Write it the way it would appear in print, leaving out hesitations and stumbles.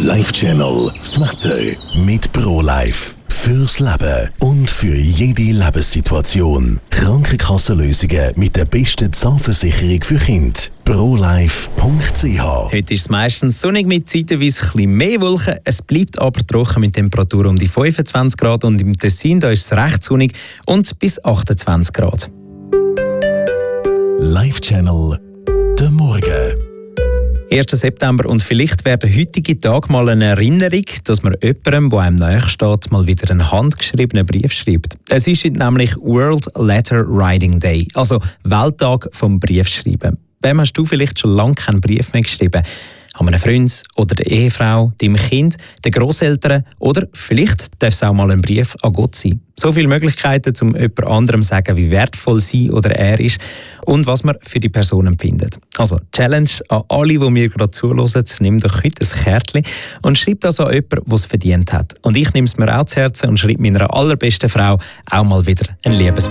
Life Channel, das Wetter mit ProLife. Fürs Leben und für jede Lebenssituation. Krankenkassenlösungen mit der besten Zahnversicherung für Kinder. ProLife.ch. Heute ist es meistens sonnig mit zeitweise ein bisschen mehr Wolken. Es bleibt aber trocken mit Temperaturen um die 25 Grad und im Tessin da ist es recht sonnig und bis 28 Grad. Life Channel, der Morgen. 1. September und vielleicht wäre der heutige Tag mal eine Erinnerung, dass man jemandem, der einem nahe steht, mal wieder einen handgeschriebenen Brief schreibt. Es ist heute nämlich World Letter Writing Day, also Welttag vom Briefschreiben. Wem hast du vielleicht schon lange keinen Brief mehr geschrieben? An einen Freund oder der Ehefrau, deinem Kind, den Grosseltern oder vielleicht darf es auch mal ein Brief an Gott sein. So viele Möglichkeiten, um jemand anderem zu sagen, wie wertvoll sie oder er ist und was man für die Person empfindet. Also Challenge an alle, die mir gerade zuhören, nimm doch heute ein Kärtchen und schreib das an jemanden, der es verdient hat. Und ich nehme es mir auch zu Herzen und schreibe meiner allerbesten Frau auch mal wieder ein Liebesbrief.